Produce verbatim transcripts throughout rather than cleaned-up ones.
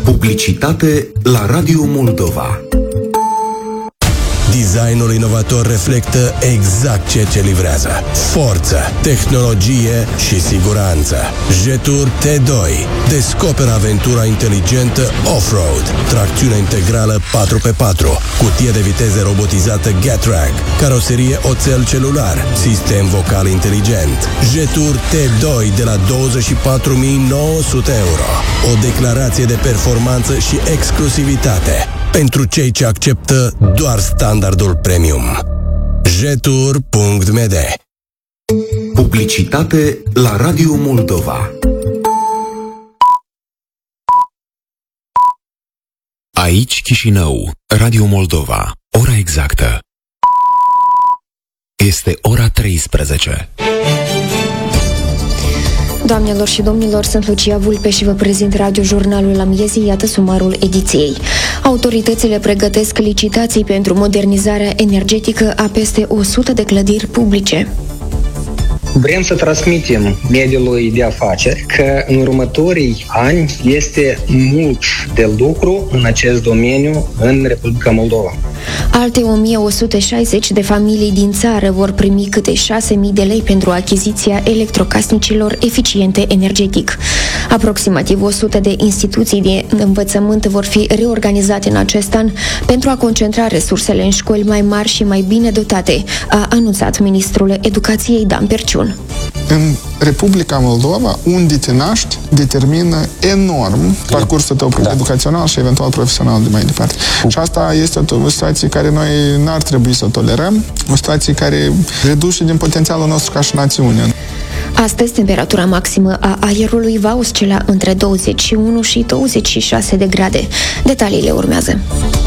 Publicitate la Radio Moldova. Designul inovator reflectă exact ceea ce livrează: forță, tehnologie și siguranță. Jetur T doi. Descoperă aventura inteligentă off-road, tracțiune integrală patru pe patru, cutie de viteze robotizată Getrag, caroserie oțel celular, sistem vocal inteligent. Jetur T doi de la douăzeci și patru mii nouă sute euro. O declarație de performanță și exclusivitate pentru cei ce acceptă doar standardul premium. jetur punct m d. Publicitate la Radio Moldova. Aici Chișinău, Radio Moldova. Ora exactă este ora treisprezece. Doamnelor și domnilor, sunt Lucia Vulpe și vă prezint radiojurnalul la miezii, iată sumarul ediției. Autoritățile pregătesc licitații pentru modernizarea energetică a peste o sută de clădiri publice. Vrem să transmitem mediului de afaceri că în următorii ani este mult de lucru în acest domeniu în Republica Moldova. Alte o mie o sută șaizeci de familii din țară vor primi câte șase mii de lei pentru achiziția electrocasnicilor eficiente energetic. Aproximativ o sută de instituții de învățământ vor fi reorganizate în acest an pentru a concentra resursele în școli mai mari și mai bine dotate, a anunțat ministrul Educației Dan Perciun. În Republica Moldova, unde te naști, determină enorm parcursul tău da. educațional și eventual profesional de mai departe. Și asta este o situație care noi n-ar trebui să o tolerăm, o situație care reduce din potențialul nostru ca și națiune. Astăzi, temperatura maximă a aerului va oscila între douăzeci și unu și douăzeci și șase de grade. Detaliile urmează.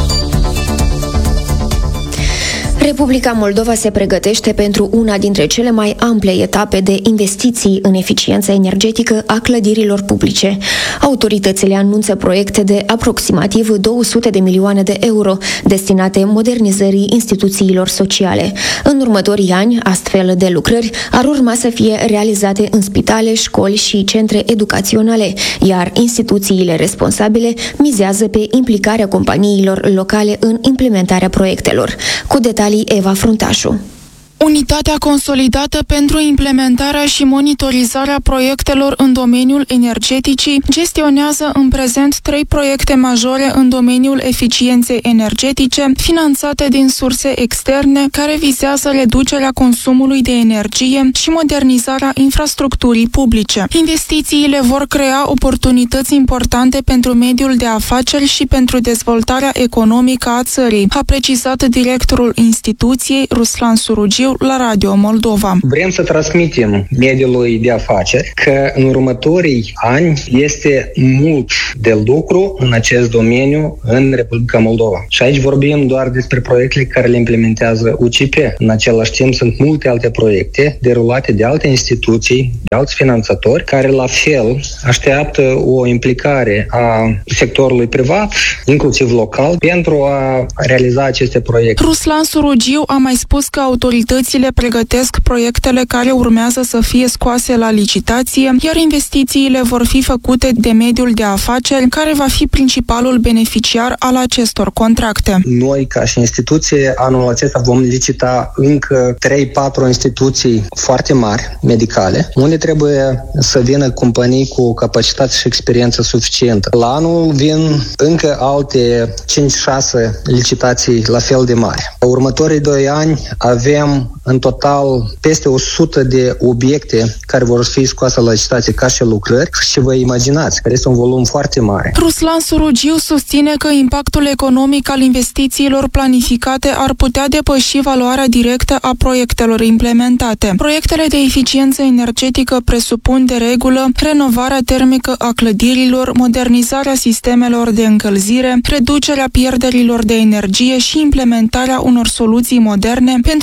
Republica Moldova se pregătește pentru una dintre cele mai ample etape de investiții în eficiență energetică a clădirilor publice. Autoritățile anunță proiecte de aproximativ două sute de milioane de euro destinate modernizării instituțiilor sociale. În următorii ani, astfel de lucrări ar urma să fie realizate în spitale, școli și centre educaționale, iar instituțiile responsabile mizează pe implicarea companiilor locale în implementarea proiectelor. Cu detalii Eva Fruntașu. Unitatea consolidată pentru implementarea și monitorizarea proiectelor în domeniul energeticii gestionează în prezent trei proiecte majore în domeniul eficienței energetice, finanțate din surse externe, care vizează reducerea consumului de energie și modernizarea infrastructurii publice. Investițiile vor crea oportunități importante pentru mediul de afaceri și pentru dezvoltarea economică a țării, a precizat directorul instituției, Ruslan Surugiu, la Radio Moldova. Vrem să transmitem mediului de afaceri că în următorii ani este mult de lucru în acest domeniu în Republica Moldova. Și aici vorbim doar despre proiectele care le implementează U C P. În același timp sunt multe alte proiecte derulate de alte instituții, de alți finanțatori, care la fel așteaptă o implicare a sectorului privat, inclusiv local, pentru a realiza aceste proiecte. Ruslan Surugiu a mai spus că autoritățile pregătesc proiectele care urmează să fie scoase la licitație, iar investițiile vor fi făcute de mediul de afaceri, care va fi principalul beneficiar al acestor contracte. Noi, ca și instituție, anul acesta vom licita încă trei patru instituții foarte mari, medicale, unde trebuie să vină companii cu capacitate și experiență suficientă. La anul vin încă alte cinci șase licitații la fel de mari. Următorii doi ani avem în total peste o sută de obiecte care vor fi scoase la licitație ca și lucrări și vă imaginați că este un volum foarte mare. Ruslan Surugiu susține că impactul economic al investițiilor planificate ar putea depăși valoarea directă a proiectelor implementate. Proiectele de eficiență energetică presupun de regulă renovarea termică a clădirilor, modernizarea sistemelor de încălzire, reducerea pierderilor de energie și implementarea unor soluții moderne pentru diminuarea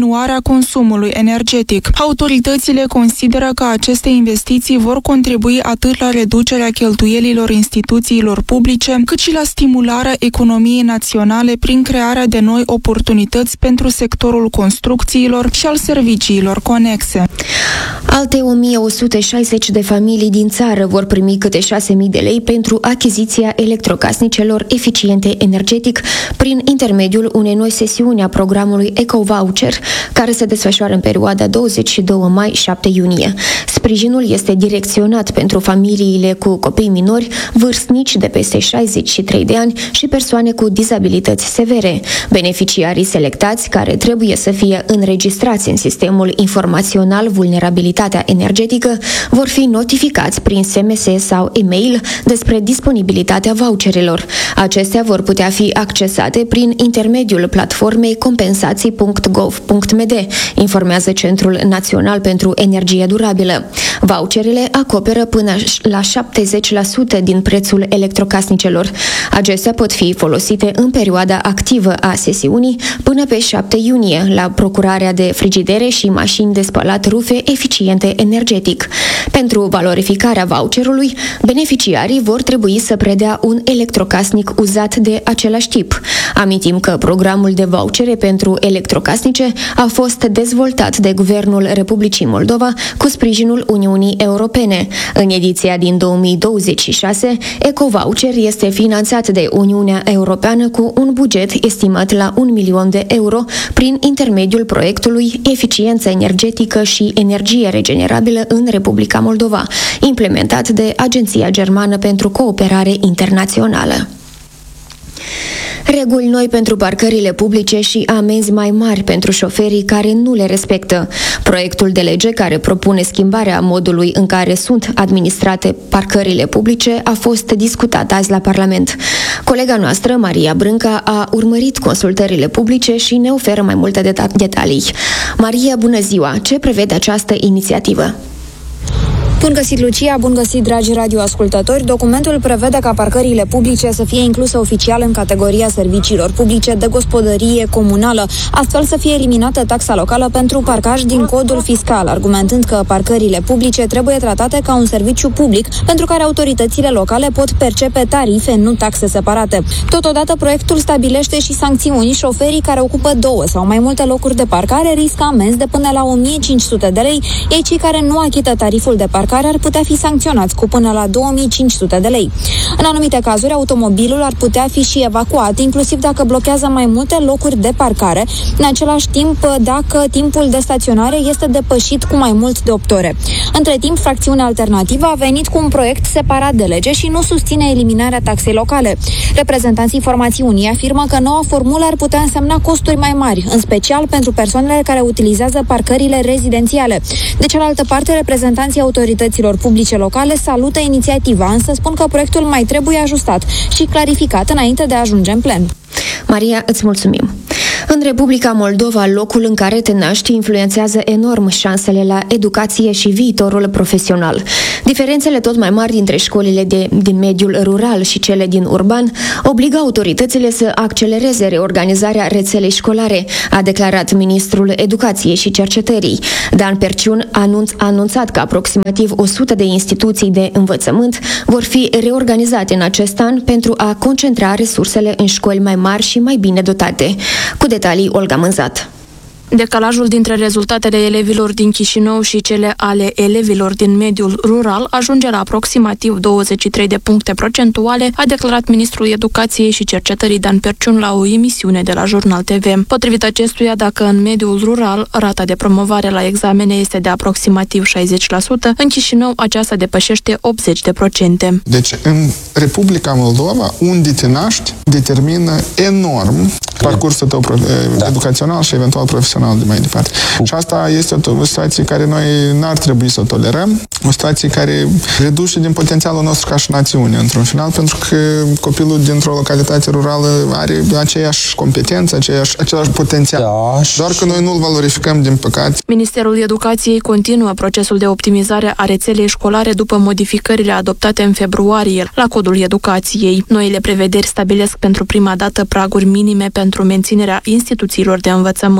diminuarea consumului energetic. Autoritățile consideră că aceste investiții vor contribui atât la reducerea cheltuielilor instituțiilor publice, cât și la stimularea economiei naționale prin crearea de noi oportunități pentru sectorul construcțiilor și al serviciilor conexe. Alte o mie o sută șaizeci de familii din țară vor primi câte șase mii de lei pentru achiziția electrocasnicelor eficiente energetic prin intermediul unei noi sesiuni a programului EcoVoucher, care se desfășoară în perioada douăzeci și doi mai - șapte iunie. Sprijinul este direcționat pentru familiile cu copii minori, vârstnici de peste șaizeci și trei de ani și persoane cu dizabilități severe. Beneficiarii selectați, care trebuie să fie înregistrați în sistemul informațional Vulnerabilitatea energetică, vor fi notificați prin S M S sau e-mail despre disponibilitatea voucherelor. Acestea vor putea fi accesate prin intermediul platformei compensații punct gov punct m d, informează Centrul Național pentru Energie Durabilă. Voucherele acoperă până la șaptezeci la sută din prețul electrocasnicelor. Acestea pot fi folosite în perioada activă a sesiunii până pe șapte iunie la procurarea de frigidere și mașini de spălat rufe eficiente energetic. Pentru valorificarea voucherului, beneficiarii vor trebui să predea un electrocasnic uzat de același tip. Amintim că programul de vouchere pentru electrocasnice a fost dezvoltat de Guvernul Republicii Moldova cu sprijinul Uniunii Europene. În ediția din două mii douăzeci și șase, EcoVoucher este finanțat de Uniunea Europeană cu un buget estimat la un milion de euro prin intermediul proiectului Eficiență energetică și energie regenerabilă în Republica Moldova, implementat de Agenția Germană pentru Cooperare Internațională. Reguli noi pentru parcările publice și amenzi mai mari pentru șoferii care nu le respectă. Proiectul de lege care propune schimbarea modului în care sunt administrate parcările publice a fost discutat azi la Parlament. Colega noastră, Maria Brânca, a urmărit consultările publice și ne oferă mai multe deta- detalii. Maria, bună ziua! Ce prevede această inițiativă? Bun găsit, Lucia, bun găsit, dragi radioascultători. Documentul prevede ca parcările publice să fie incluse oficial în categoria serviciilor publice de gospodărie comunală, astfel să fie eliminată taxa locală pentru parcaj din codul fiscal, argumentând că parcările publice trebuie tratate ca un serviciu public pentru care autoritățile locale pot percepe tarife, nu taxe separate. Totodată, proiectul stabilește și sancțiuni. Șoferii care ocupă două sau mai multe locuri de parcare riscă amenzi de până la o mie cinci sute de lei, iar cei care nu achită tariful de parcare care ar putea fi sancționați cu până la două mii cinci sute de lei. În anumite cazuri, automobilul ar putea fi și evacuat, inclusiv dacă blochează mai multe locuri de parcare, în același timp dacă timpul de staționare este depășit cu mai mult de opt ore. Între timp, fracțiunea alternativă a venit cu un proiect separat de lege și nu susține eliminarea taxei locale. Reprezentanții formațiunii afirmă că noua formulă ar putea însemna costuri mai mari, în special pentru persoanele care utilizează parcările rezidențiale. De cealaltă parte, reprezentanții autorităților publice locale salută inițiativa, însă spun că proiectul mai trebuie ajustat și clarificat înainte de a ajunge în plen. Maria, îți mulțumim! În Republica Moldova, locul în care te naști influențează enorm șansele la educație și viitorul profesional. Diferențele tot mai mari dintre școlile de, din mediul rural și cele din urban obligă autoritățile să accelereze reorganizarea rețelei școlare, a declarat ministrul Educației și Cercetării. Dan Perciun a anunț, a anunțat că aproximativ o sută de instituții de învățământ vor fi reorganizate în acest an pentru a concentra resursele în școli mai mari și mai bine dotate. Cu detalii, Olga Mânzat. Decalajul dintre rezultatele elevilor din Chișinău și cele ale elevilor din mediul rural ajunge la aproximativ douăzeci și trei de puncte procentuale, a declarat ministrul Educației și Cercetării Dan Perciun la o emisiune de la Jurnal T V. Potrivit acestuia, dacă în mediul rural rata de promovare la examene este de aproximativ șaizeci la sută, în Chișinău aceasta depășește optzeci de procente. Deci, în Republica Moldova, unde te naști, determină enorm parcursul tău da. educațional și eventual profesional de mai departe. Și asta este o situație care noi n-ar trebui să o tolerăm, o situație care reduce din potențialul nostru ca și națiune, într-un final, pentru că copilul dintr-o localitate rurală are aceeași competență, aceeași, același potențial. Da, doar că noi nu-l valorificăm, din păcate. Ministerul Educației continuă procesul de optimizare a rețelei școlare după modificările adoptate în februarie la Codul Educației. Noile prevederi stabilesc pentru prima dată praguri minime pentru menținerea instituțiilor de învățământ. Astfel,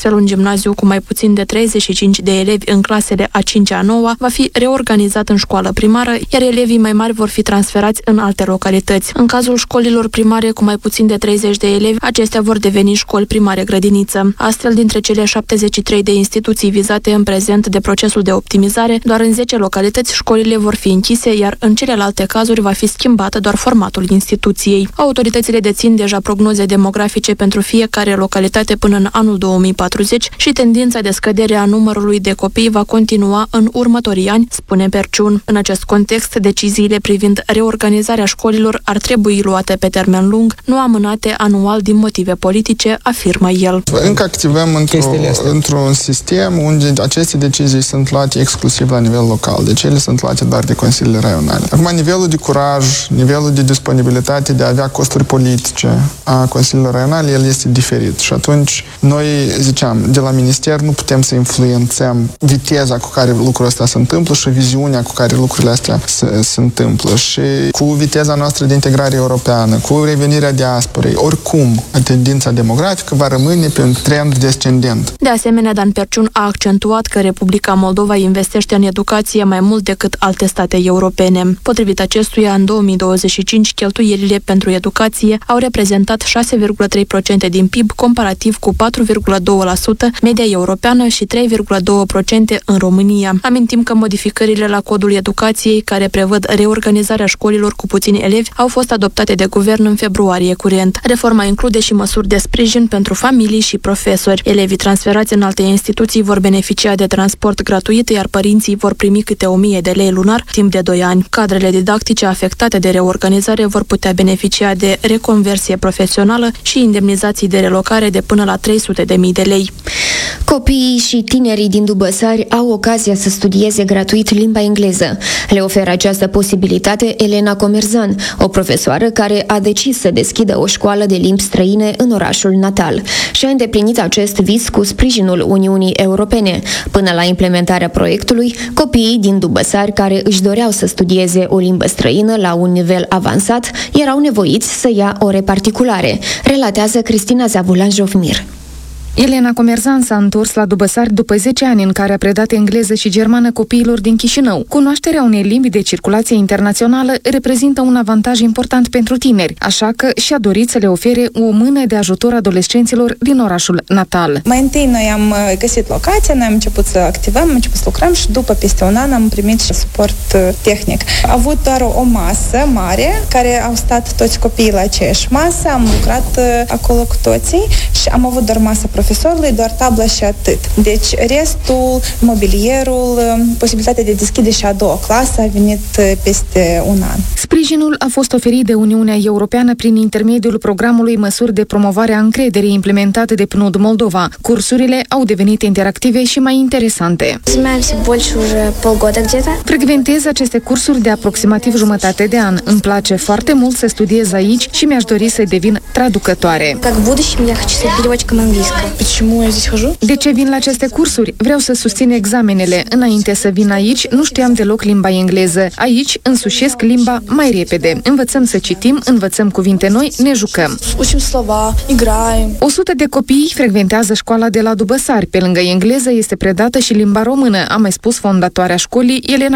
Astfel, un gimnaziu cu mai puțin de treizeci și cinci de elevi în clasele a cincea-a noua va fi reorganizat în școală primară, iar elevii mai mari vor fi transferați în alte localități. În cazul școlilor primare cu mai puțin de treizeci de elevi, acestea vor deveni școli primare grădiniță. Astfel, dintre cele șaptezeci și trei de instituții vizate în prezent de procesul de optimizare, doar în zece localități școlile vor fi închise, iar în celelalte cazuri va fi schimbat doar formatul instituției. Autoritățile dețin deja prognoze demografice pentru fiecare localitate până în anul două mii patruzeci și tendința de scădere a numărului de copii va continua în următorii ani, spune Perciun. În acest context, deciziile privind reorganizarea școlilor ar trebui luate pe termen lung, nu amânate anual din motive politice, afirmă el. Încă activăm într-o, într-un sistem unde aceste decizii sunt luate exclusiv la nivel local, deci ele sunt luate doar de consiliile raionale. Acum, nivelul de curaj, nivelul de disponibilitate de a avea costuri politice a consiliilor raionale, el este diferit. Și atunci, noi ziceam, de la minister nu putem să influențăm viteza cu care lucrul ăsta se întâmplă și viziunea cu care lucrurile astea se, se întâmplă. Și cu viteza noastră de integrare europeană, cu revenirea diasporei, oricum, tendința demografică va rămâne pe un trend descendent. De asemenea, Dan Perciun a accentuat că Republica Moldova investește în educație mai mult decât alte state europene. Potrivit acestuia, în două mii douăzeci și cinci, cheltuielile pentru educație au reprezentat șase virgulă trei la sută din P I B, comparativ cu patru virgulă doi la sută media europeană și trei virgulă doi la sută în România. Amintim că modificările la codul educației, care prevăd reorganizarea școlilor cu puțini elevi, au fost adoptate de guvern în februarie curent. Reforma include și măsuri de sprijin pentru familii și profesori. Elevii transferați în alte instituții vor beneficia de transport gratuit, iar părinții vor primi câte o mie de lei lunar timp de doi ani. Cadrele didactice afectate de reorganizare vor putea beneficia de reconversie profesională și indemnizații de relocare de până la trei sute de mii de lei. Copiii și tinerii din Dubăsari au ocazia să studieze gratuit limba engleză. Le oferă această posibilitate Elena Comerzan, o profesoară care a decis să deschidă o școală de limbi străine în orașul natal și a îndeplinit acest vis cu sprijinul Uniunii Europene. Până la implementarea proiectului, copiii din Dubăsari care își doreau să studieze o limbă străină la un nivel avansat erau nevoiți să ia ore particulare, relatează Cristina Zavulan-Jofmir. Elena Comerzan s-a întors la Dubăsari după zece ani în care a predat engleză și germană copiilor din Chișinău. Cunoașterea unei limbi de circulație internațională reprezintă un avantaj important pentru tineri, așa că și-a dorit să le ofere o mână de ajutor adolescenților din orașul natal. Mai întâi noi am găsit locația, noi am început să activăm, am început să lucrăm și după peste un an am primit și suport tehnic. A avut doar o masă mare, care au stat toți copiii la aceeași masă, am lucrat acolo cu toții și am avut doar masă profesorului, doar tabla și atât. Deci restul, mobilierul, posibilitatea de deschide și a doua clasă a venit peste un an. Sprijinul a fost oferit de Uniunea Europeană prin intermediul programului Măsuri de promovare a încrederii implementate de P N U D Moldova. Cursurile au devenit interactive și mai interesante. Frecventez aceste cursuri de aproximativ jumătate de an. Îmi place foarte mult să studiez aici și mi-aș dori să devin traducătoare. De ce vin la aceste cursuri? Vreau să susțin examenele. Înainte să vin aici, nu știam deloc limba engleză. Aici însușesc limba mai repede. Învățăm să citim, învățăm cuvinte noi, ne jucăm. o sută de copii frecventează școala de la Dubăsari. Pe lângă engleză este predată și limba română, a mai spus fondatoarea școlii, Elena